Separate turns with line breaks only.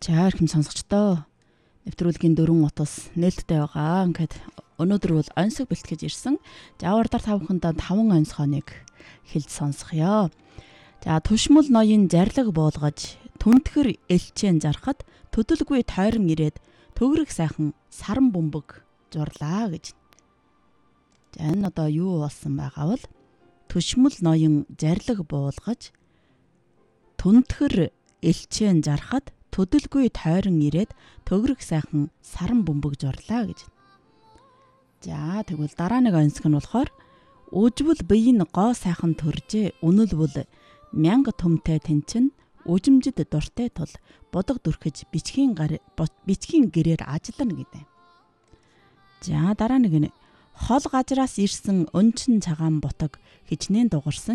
За эрхэм сонсогчдоо нэвтрүүлгийн 4 утас нээлттэй байгаа. Ингээд өнөөдөр бол онцог бэлтгэж ирсэн. За урдаар тавхандаа 5 онцгойныг хэлж сонсгоё. За түшмэл ноён зарлиг буулгаж түнтгэр элчээн зархад төдөлгүй тойрон ирээд төгрөг сайхан саран бөмбөг зурлаа гэж. За энэ одоо юу болсон байгаа бол түшмэл ноён зарлиг буулгаж түнтгэр элчээн зархад төдөлгүй тойрон ирээд төгрөг сайхан саран бөмбөг зурлаа гэж. За тэгвэл дараа нэг онцг нь болохоор үжвэл бие нь гоо сайхан төржээ үнэлбэл мянга төмтэй тэнцэн үжимжид дуртай тул бодог дүрхэж бичгийн гэрээр ажиллана гэдэг. За дараа нэг нь хол газраас ирсэн өнчин цагаан ботог хичнээн дугарсан